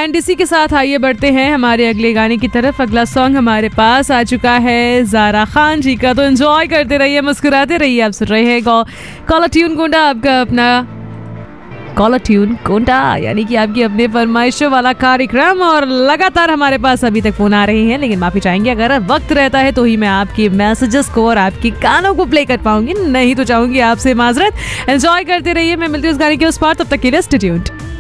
And इसी के साथ आइए बढ़ते हैं हमारे अगले गाने की तरफ। अगला सॉन्ग हमारे पास आ चुका है ज़ारा खान जी का, तो एंजॉय करते रहिए, मुस्कुराते रहिए। आप सुन रहे हैं कॉलर ट्यून गोंडा, आपका अपना कॉलर ट्यून गोंडा, यानी कि आपकी अपने फरमाइशों वाला कार्यक्रम। और लगातार हमारे पास अभी तक फोन आ रहे हैं, लेकिन माफी चाहेंगे अगर वक्त रहता है तो ही मैं आपके मैसेजेस को और आपके गानों को प्ले कर पाऊंगी, नहीं तो चाहूंगी आपसे माजरत। एंजॉय करते रहिए, मैं मिलती हूँ उस गाने के उस पार, तब तक के लिए स्टे ट्यून्ड।